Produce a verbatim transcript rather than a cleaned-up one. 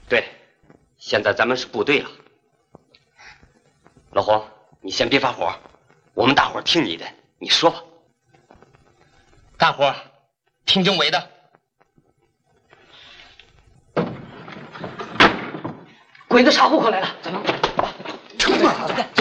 对，现在咱们是部队了。老黄，你先别发火，我们大伙儿听你的，你说吧。 大伙儿听政委的。 鬼子查户口来了，咱们冲啊！